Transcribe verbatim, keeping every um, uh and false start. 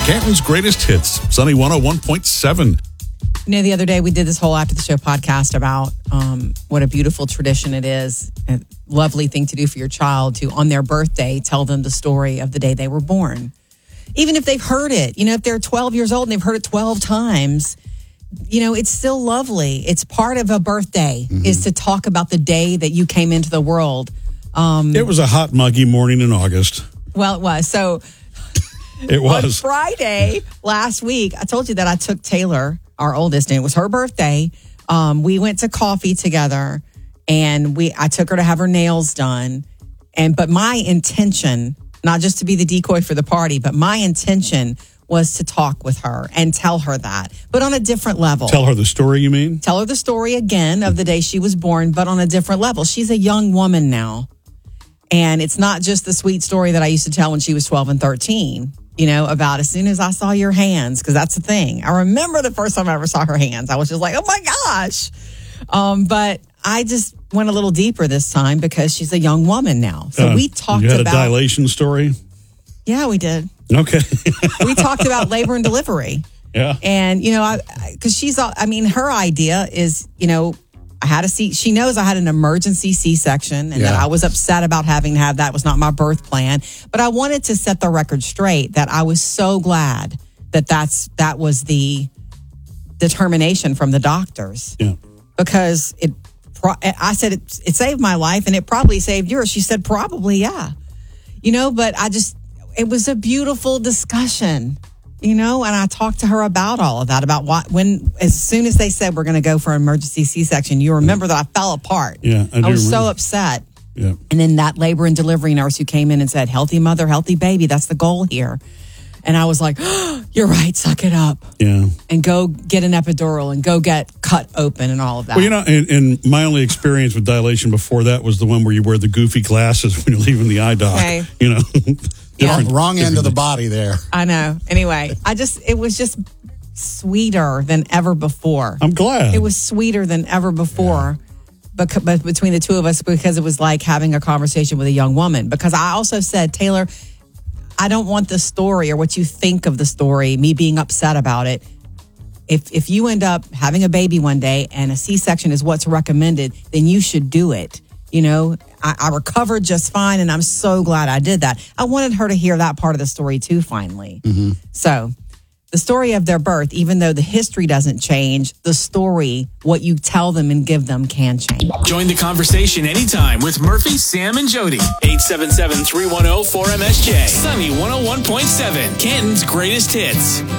Canton's greatest hits, Sunny one oh one point seven. You know, the other day we did this whole After the Show podcast about um, what a beautiful tradition it is, a lovely thing to do for your child to, on their birthday, tell them the story of the day they were born. Even if they've heard it, you know, if they're twelve years old and they've heard it twelve times, you know, it's still lovely. It's part of a birthday mm-hmm. is to talk about the day that you came into the world. Um, it was a hot, muggy morning in August. Well, it was. So it was. On Friday last week, I told you that I took Taylor, our oldest, and it was her birthday. Um, we went to coffee together, and we I took her to have her nails done. And but my intention, not just to be the decoy for the party, but my intention was to talk with her and tell her that, but on a different level. Tell her the story, you mean? Tell her the story again of the day she was born, but on a different level. She's a young woman now. And it's not just the sweet story that I used to tell when she was twelve and thirteen, you know, about as soon as I saw your hands, because that's the thing. I remember the first time I ever saw her hands. I was just like, oh my gosh. Um, but I just went a little deeper this time because she's a young woman now. So uh, we talked you had about... a dilation story? Yeah, we did. Okay. We talked about labor and delivery. Yeah. And, you know, I because she's, I mean, her idea is, you know, I had a C, she knows I had an emergency C-section and Yeah. that I was upset about having to have that. It was not my birth plan. But I wanted to set the record straight that I was so glad that that's, that was the determination from the doctors. Yeah. Because it, I said it, it saved my life and it probably saved yours. She said, probably, yeah. You know, but I just, it was a beautiful discussion. You know, and I talked to her about all of that, about what, when, as soon as they said we're going to go for an emergency C-section, you remember that I fell apart. Yeah, I, do I was remember. so upset. Yeah. And then that labor and delivery nurse who came in and said, healthy mother, healthy baby, that's the goal here. And I was like, oh, you're right, suck it up. Yeah. And go get an epidural and go get cut open and all of that. Well, you know, and, and my only experience with dilation before that was the one where you wear the goofy glasses when you're leaving the eye doc. Okay. You know. Yeah. Wrong end of the body there. I know. Anyway, I just, it was just sweeter than ever before. I'm glad. It was sweeter than ever before, yeah. but, but between the two of us, because it was like having a conversation with a young woman. Because I also said, Taylor, I don't want the story or what you think of the story, me being upset about it. If if you end up having a baby one day and a C-section is what's recommended, then you should do it. You know, I, I recovered just fine, and I'm so glad I did that. I wanted her to hear that part of the story, too, finally. Mm-hmm. So the story of their birth, even though the history doesn't change, the story, what you tell them and give them can change. Join the conversation anytime with Murphy, Sam, and Jody. eight seven seven, three one zero, four M S J. Sunny one oh one point seven, Canton's greatest hits.